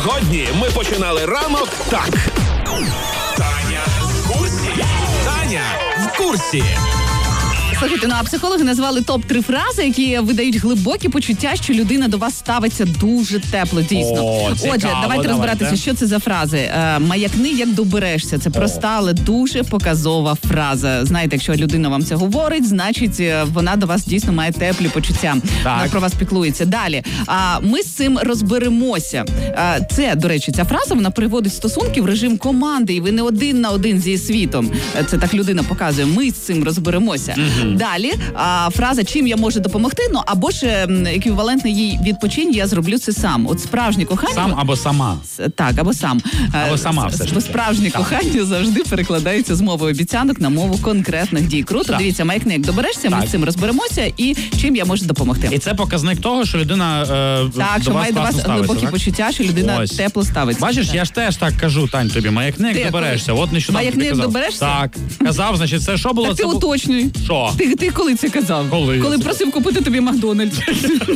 Сьогодні ми починали ранок так. Таня в курсі. Таня в курсі. Слухайте, а психологи назвали топ-3 фрази, які видають глибокі почуття, що людина до вас ставиться дуже тепло, дійсно. Отже, давайте розбиратися, що це за фрази. Маякни, як доберешся. Це проста, але дуже показова фраза. Знаєте, якщо людина вам це говорить, значить вона до вас дійсно має теплі почуття. Вона про вас піклується. Далі. Ми з цим розберемося. Це, до речі, ця фраза, вона приводить стосунки в режим команди, і ви не один на один зі світом. Це так людина показує. Ми з цим розберемося. Далі фраза «чим я можу допомогти», ну або ж еквівалентний їй «відпочинь, я зроблю це сам». От справжнє кохання... Сам або сама. Так, або сам. Або сама все ж таки. Справжнє кохання завжди перекладається з мови обіцянок на мову конкретних дій. Круто, дивіться, маякни, як доберешся, ми з цим розберемося і чим я можу допомогти. І це показник того, що людина так, що має до вас глибокі почуття, що людина тепло ставиться. Бачиш, я ж теж так кажу, Тань, тобі, маякни, як доберешся. От нещодавно маякни, як доберешся? Так, казав, значить, це що було? Так ти уточнюй. Що? Ти коли це казав? Коли просив купити тобі Макдональдс.